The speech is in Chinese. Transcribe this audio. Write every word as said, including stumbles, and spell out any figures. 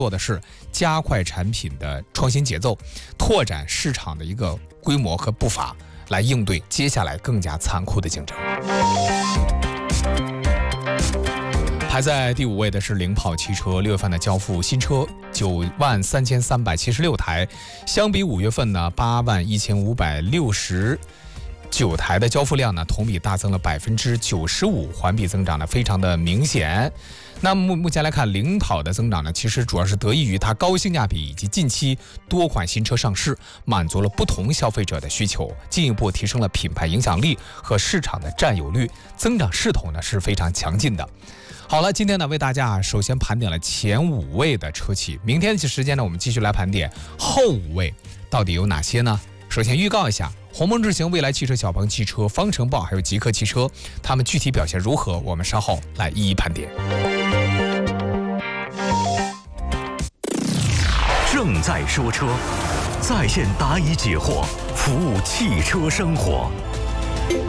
做的是加快产品的创新节奏，拓展市场的一个规模和步伐，来应对接下来更加残酷的竞争。排在第五位的是领跑汽车，六月份的交付新车九万三千三百七十六台，相比五月份呢八万一千五百六十九台的交付量呢，同比大增了百分之九十五，环比增长呢非常的明显。那目目前来看，领跑的增长呢，其实主要是得益于它高性价比以及近期多款新车上市，满足了不同消费者的需求，进一步提升了品牌影响力和市场的占有率，增长势头呢是非常强劲的。好了，今天呢为大家首先盘点了前五位的车企，明天的时间呢我们继续来盘点后五位到底有哪些呢？首先预告一下，鸿蒙智行、蔚来汽车、小鹏汽车、方程豹还有极客汽车，他们具体表现如何，我们稍后来一一盘点。 正在说车，在线答疑解惑，服务汽车生活。